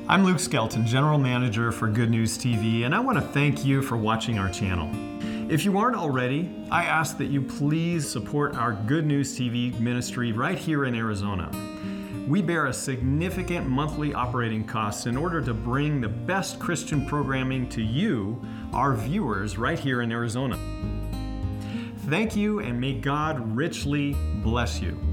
I'm Luke Skelton, General Manager for Good News TV, and I want to thank you for watching our channel. If you aren't already, I ask that you please support our Good News TV ministry right here in Arizona. We bear a significant monthly operating cost in order to bring the best Christian programming to you, our viewers, right here in Arizona. Thank you, and may God richly bless you.